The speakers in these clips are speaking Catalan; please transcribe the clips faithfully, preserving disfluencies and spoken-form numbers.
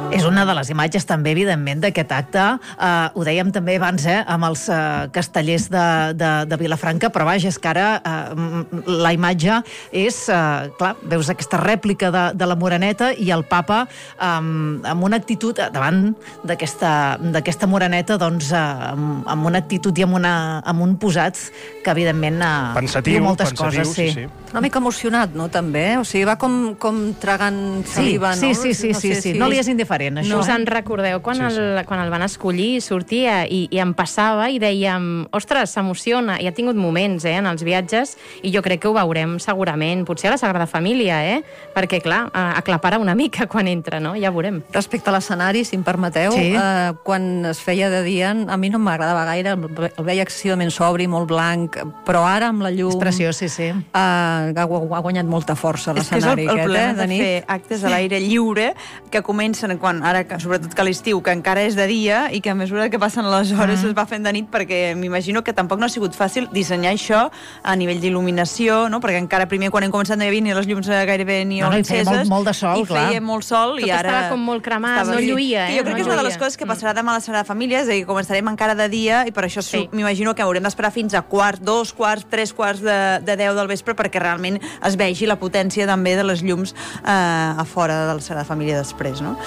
És una de les imatges també, evidentment, d'aquest acte. Uh, ho dèiem també abans, eh, amb els uh, castellers de, de, de Vilafranca, però vaja, és que ara uh, la imatge és, uh, clar, veus aquesta rèplica de, de la Moreneta i el papa um, amb una actitud davant d'aquesta Moreneta, doncs, uh, amb, amb una actitud i amb, una, amb un posat que, evidentment, uh, pensatiu, diu moltes pensatiu, coses. Sí. Sí, sí. Una mica emocionat, no, també? O sigui, va com, com tragant saliva, sí, no? Sí, sí, sí, no, sí, sé sí. si No li és... és indiferent, això. No us en recordeu quan, Sí, sí. el, quan el van escollir, sortia i, i em passava i dèiem, ostres, s'emociona. I ha tingut moments, eh, en els viatges, i jo crec que ho veurem segurament, potser a la Sagrada Família, eh? Perquè, clar, aclapara una mica quan entra, no? Ja ho veurem. Respecte a l'escenari, si em permeteu, Sí. eh, quan es feia de dia, a mi no m'agradava gaire, el veia excessivament sobri, molt blanc, però ara amb la llum... És preciós, sí, sí. Eh, ha, ha guanyat molta força És que és el, l'escenari el aquest, problema eh, de de nit. fer actes a l'aire lliure que comencen quan, ara, que, sobretot que a l'estiu, que encara és de dia i que a mesura que passen les hores Mm. es va fent de nit, perquè m'imagino que tampoc no ha sigut fàcil dissenyar això a nivell d'il·luminació, no? Perquè encara primer quan hem començat no hi havia ni les llums gairebé ni No, no, i feia enceses. molt- molt de sol, i feia clar. molt sol Tot i ara... estava com molt cremat, estava no així. lluïa, eh? I jo crec No que és una de les lluïa. coses que passarà demà a la Sagrada Família, és a dir, començarem encara de dia i per això Sí. m'imagino que haurem d'esperar fins a quarts, dos quarts, tres quarts de, de deu del vespre perquè realment es vegi la potència també de les llums eh, a fora de la Sagrada Família després, no?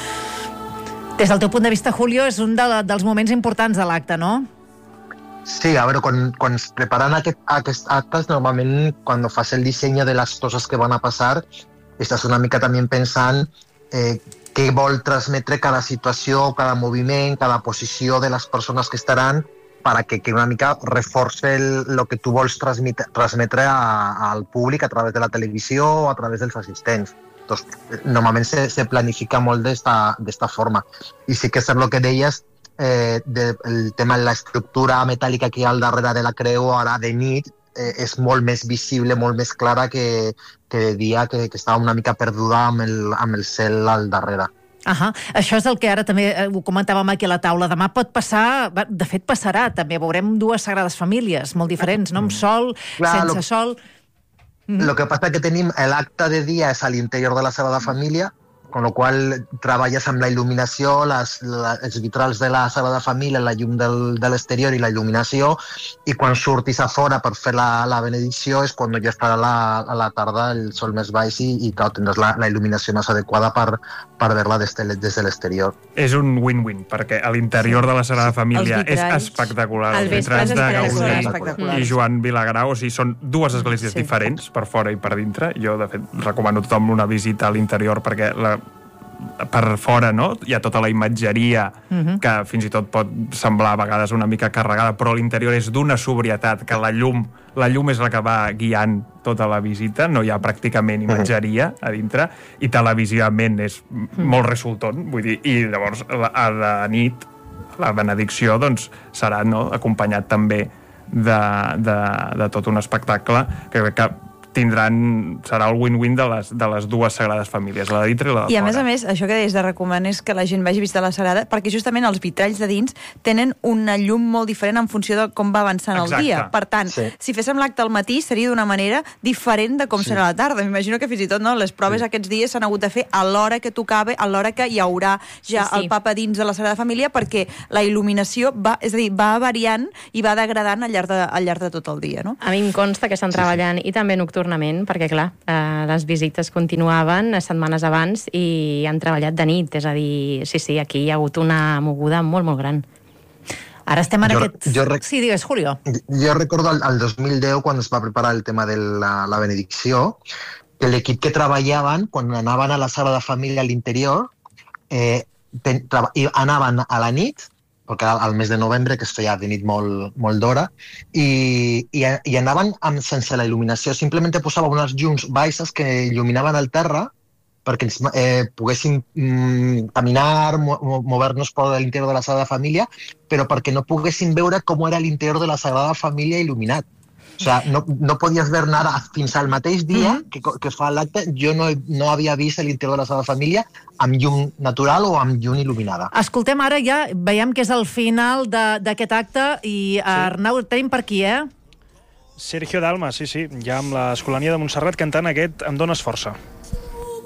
Des del teu punt de vista, Julio, és un de, dels moments importants de l'acte, no? Sí, a veure, quan, quan es preparen aquest, aquests actes, normalment quan fas el disseny de les coses que van a passar, estàs una mica també pensant eh, què vol transmetre cada situació, cada moviment, cada posició de les persones que estaran, para que, que una mica reforce el, lo que tu vols transmetre, transmetre a, al públic a través de la televisió o a través dels assistents. Entonces, normalment se, se planifica molt d'esta forma. I sí que és el que deies, eh, de, el tema de l'estructura metàl·lica que hi ha al darrere de la creu, ara de nit, eh, és molt més visible, molt més clara que, que de dia, que, que estava una mica perduda amb el, amb el cel al darrere. Ahà. Això és el que ara també eh, ho comentàvem aquí a la taula. Demà pot passar, de fet passarà també, veurem dues Sagrades Famílies molt diferents, no? Amb sol, Clar, sense lo- sol... Mm. Lo que pasa que tenim l'acte de dia és a l'interior de la Sagrada Família, con lo qual treballes amb la il·luminació, les, la, els vitrals de la Sagrada Família, la llum del, de l'exterior i la il·luminació, i quan surtis a fora per fer la, la benedicció és quan ja estarà la, a la tarda el sol més baix i, i clar, tindràs la, la il·luminació més adequada per, per veure-la des de, des de l'exterior. És un win-win, perquè a l'interior de la Sagrada Família Els és vitralls. espectacular. Al Els vespre vitralls és de espectacular. Gaudí Espectacular. i Joan Vilagrau, o sigui, són dues esglésies Sí. diferents, per fora i per dintre. Jo, de fet, recomano a tothom una visita a l'interior perquè la, per fora, no? Hi ha tota la imatgeria Mhm. que fins i tot pot semblar a vegades una mica carregada, però l'interior és d'una sobrietat que la llum, la llum és la que va guiant tota la visita, no hi ha pràcticament imatgeria a dintre, i televisivament és molt resultant, vull dir, i llavors la, a la nit la benedicció doncs serà, no?, acompanyat també de, de, de tot un espectacle que crec que tindran, serà el win-win de les, de les dues Sagrades Famílies, la de dintre i la de I a fora. més a més, això que deies de recomanar és que la gent vagi a visitar la Sagrada, perquè justament els vitralls de dins tenen una llum molt diferent en funció de com va avançant el Exacte. dia. Per tant, Sí. si féssim l'acte al matí seria d'una manera diferent de com Sí. serà a la tarda. M'imagino que fins i tot, no, les proves Sí. aquests dies s'han hagut de fer a l'hora que tocava, a l'hora que hi haurà ja Sí, sí. el papa dins de la Sagrada Família, perquè la il·luminació va, és a dir, va variant i va degradant al llarg de, al llarg de tot el dia, no? A mi em consta que estan treballant i també nocturnament, perquè clar, eh, les visites continuaven setmanes abans i han treballat de nit, és a dir, sí, sí, aquí hi ha hagut una moguda molt, molt gran. Ara estem en Jo- aquest... jo rec- Sí, digues, Julio. Jo recordo el, el dos mil deu, quan es va preparar el tema de la, la benedicció, que l'equip que treballaven, quan anaven a la Sagrada Família a l'interior, eh, ten, traba, i anaven a la nit, perquè era al mes de novembre, que es feia de nit molt, molt d'hora, i, i, i anaven amb, sense la il·luminació, simplement posaven unes llums baixes que il·luminaven el terra perquè ens eh, poguéssim mm, caminar, mo mover-nos per l'interior de la Sagrada Família, però perquè no poguéssim veure com era l'interior de la Sagrada Família il·luminat. O sigui, no, no podies veure nada fins al mateix dia que, que fa l'acte. Jo no, no havia vist l'interior de la Sagrada Família amb llum natural o amb llum il·luminada. Escoltem, ara ja veiem que és el final d'aquest acte i Arnau, el tenim per aquí, eh? Sergio Dalma, sí, sí, ja amb l'Escolania de Montserrat cantant aquest Em dones força.